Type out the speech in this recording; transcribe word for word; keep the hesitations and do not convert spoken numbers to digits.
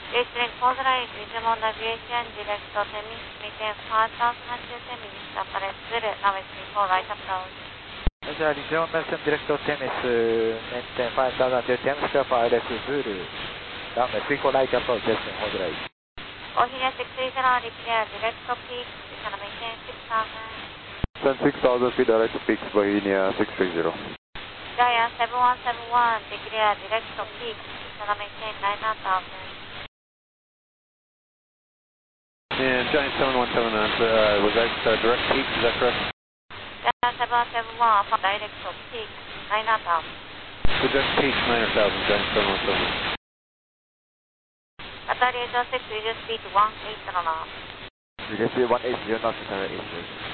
Reaching Coast Line, Digimon Navigation, direct to Temis, maintain fast south one hundred ten minutes, approach zero, runway three four, right approach. じゃあ、リジョンナビションディレクトテミス、メンテンファイブサウザンドテミスカファーレクズール、ランウェイスリーフォーライトアプローチですね、ホールライト。 Bohemia six three zero, declare direct to peak, descend maintain six thousand. Send six thousand feet direct to peaks, Bohemia six three zero. Giant seven one seven one, declare direct to peak, descend maintain nine thousand. And Giant seven one seven one, uh, was that uh, direct peaks, is that correct? Giant seven one seven one, for direct to peak, nine thousand. So direct peaks, nine thousand, Giant seven one seven one. Battery six, reduce speed to one eight zero knots. Reduce speed one eight zero knots, direct east.